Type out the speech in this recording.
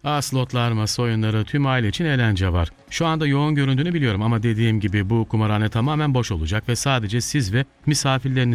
Slotlar, masa oyunları, tüm aile için eğlence var. Şu anda yoğun göründüğünü biliyorum ama dediğim gibi bu kumarhane tamamen boş olacak ve sadece siz ve misafirleriniz